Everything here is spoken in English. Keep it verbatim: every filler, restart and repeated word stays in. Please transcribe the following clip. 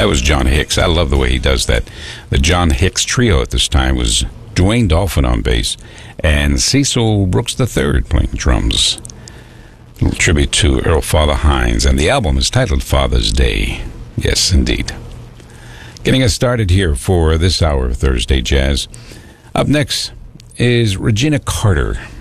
That was John Hicks. I love the way he does that. The John Hicks trio at this time was Dwayne Dolphin on bass and Cecil Brooks the third playing drums. A little tribute to Earl Father Hines, and the album is titled Father's Day. Yes, indeed. Getting us started here for this hour of Thursday Jazz. Up next is Regina Carter.